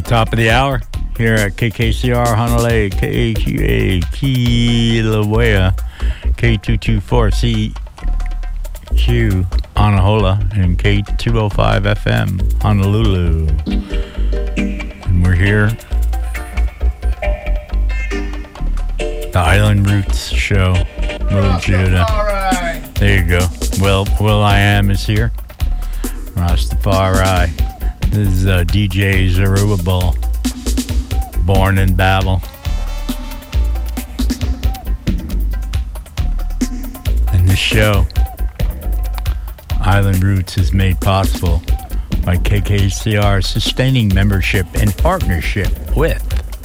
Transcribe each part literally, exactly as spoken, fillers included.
Top of the hour here at K K C R Honolulu, K A Q A Kilauea, K two twenty-four C Q Anahola, and K two oh five F M Honolulu. And we're here, the Island Roots Show. Little Judah. Rastafari. There you go. Will Will I Am is here. Rastafari. This is uh, D J Zerubbabel, born in Babel. And this show, Island Roots, is made possible by K K C R sustaining membership and partnership with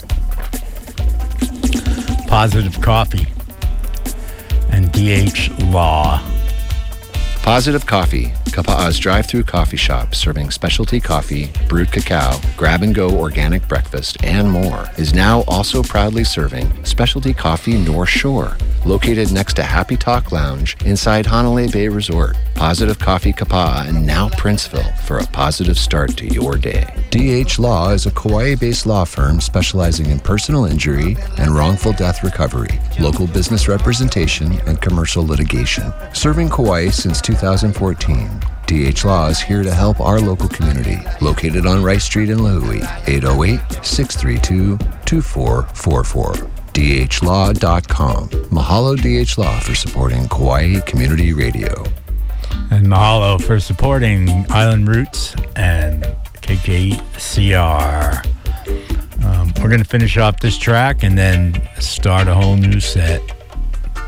Positive Coffee and D H Law. Positive Coffee, Kapa'a's drive-through coffee shop serving specialty coffee, brewed cacao, grab-and-go organic breakfast, and more, is now also proudly serving specialty coffee North Shore, located next to Happy Talk Lounge inside Honolulu Bay Resort. Positive Coffee Kapa'a and now Princeville for a positive start to your day. D H Law is a Kauai-based law firm specializing in personal injury and wrongful death recovery, local business representation, and commercial litigation. Serving Kauai since two thousand fourteen, D H Law is here to help our local community. Located on Rice Street in Lahui, eight oh eight, six three two, two four four four. D H law dot com. Mahalo D H Law for supporting Kauai Community Radio. And mahalo for supporting Island Roots and K K C R. Um, we're going to finish off this track and then start a whole new set.